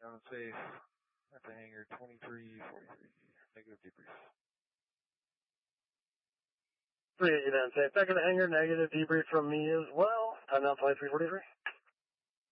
Down and safe at the hangar 2343. Negative debrief. 380 down safe. Back in the hangar, negative debrief from me as well. Time now flight 343.